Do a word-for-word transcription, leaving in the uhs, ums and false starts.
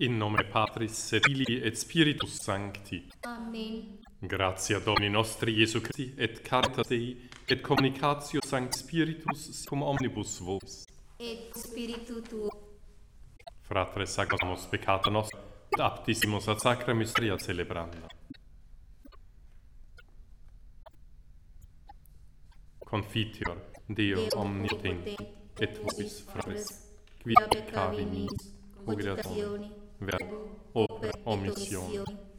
In nome Patris et Filii et Spiritus Sancti. Amen. Gratia Domini nostri Iesu Christi et caritas Dei et communicatio Sancti Spiritus cum omnibus vos. Et spiritu tuo. Fratres accusamus peccata nostra et aptissimus ad sacra mysteria celebranda. Confiteor Deo omnipotente et vobis fratres, qui peccavi nis, cogitatione, verbo, opera, omissione,